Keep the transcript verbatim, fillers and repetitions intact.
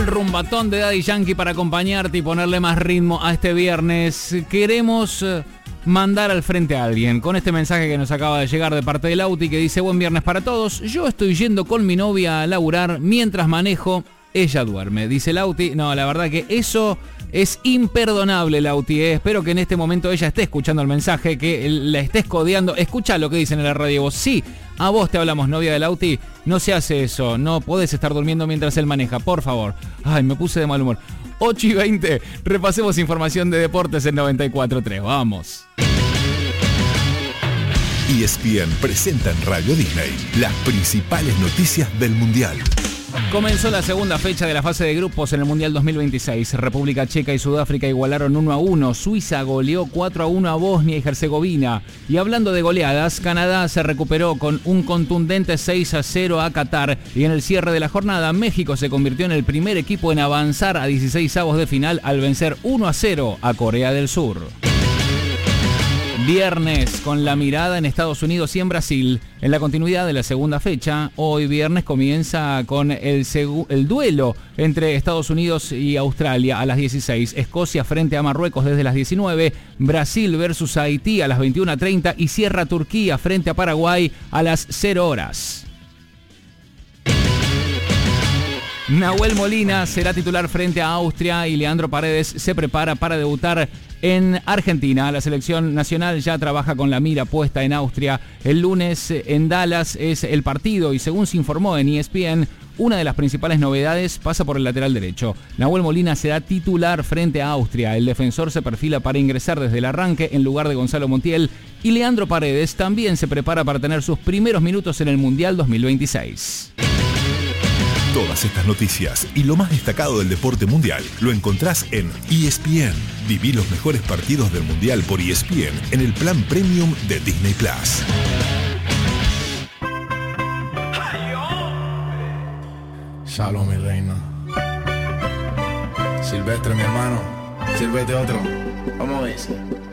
El rumbatón de Daddy Yankee para acompañarte y ponerle más ritmo a este viernes. Queremos mandar al frente a alguien con este mensaje que nos acaba de llegar de parte de Lauti, que dice: buen viernes para todos, yo estoy yendo con mi novia a laburar, mientras manejo ella duerme. Dice Lauti, no, la verdad que eso es imperdonable, Lauti, ¿eh? Espero que en este momento ella esté escuchando el mensaje, que la estés codeando. Escucha lo que dicen en la radio. Vos, sí, a vos te hablamos, novia de Lauti. No se hace eso, no podés estar durmiendo mientras él maneja, por favor. Ay, me puse de mal humor. ocho y veinte, repasemos información de deportes en noventa y cuatro tres. Vamos. E S P N presenta en Radio Disney las principales noticias del Mundial. Comenzó la segunda fecha de la fase de grupos en el Mundial dos mil veintiséis. República Checa y Sudáfrica igualaron uno a uno. Suiza goleó cuatro a uno a Bosnia y Herzegovina. Y hablando de goleadas, Canadá se recuperó con un contundente seis a cero a Qatar. Y en el cierre de la jornada, México se convirtió en el primer equipo en avanzar a dieciseisavos de final al vencer uno a cero a Corea del Sur. Viernes con la mirada en Estados Unidos y en Brasil. En la continuidad de la segunda fecha, hoy viernes comienza con el, segu- el duelo entre Estados Unidos y Australia a las dieciséis. Escocia frente a Marruecos desde las diecinueve. Brasil versus Haití a las veintiuna treinta. Y cierra Turquía frente a Paraguay a las cero horas. Nahuel Molina será titular frente a Austria y Leandro Paredes se prepara para debutar en Argentina. La selección nacional ya trabaja con la mira puesta en Austria. El lunes en Dallas es el partido y, según se informó en E S P N, una de las principales novedades pasa por el lateral derecho. Nahuel Molina será titular frente a Austria. El defensor se perfila para ingresar desde el arranque en lugar de Gonzalo Montiel, y Leandro Paredes también se prepara para tener sus primeros minutos en el Mundial dos mil veintiséis. Todas estas noticias y lo más destacado del deporte mundial lo encontrás en E S P N. Viví los mejores partidos del Mundial por E S P N en el plan premium de Disney Plus. Shalom, mi reina. Silvestre, mi hermano. Sírvete otro. Vamos a ver.